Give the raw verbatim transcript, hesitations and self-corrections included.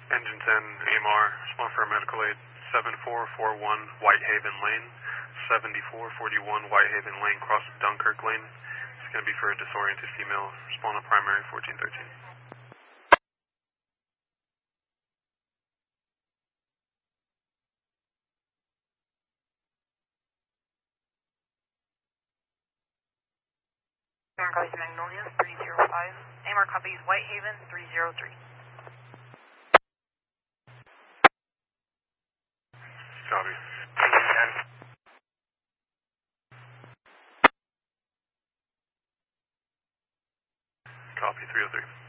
Engine ten, A M R, respond for medical aid, seven four four one Whitehaven Lane, seventy-four forty-one Whitehaven Lane, cross Dunkirk Lane. It's going to be for a disoriented female, respond on primary fourteen thirteen. A M R copies Magnolia, three zero five. A M R copies Whitehaven, three zero three. Copy. Copy, three oh three.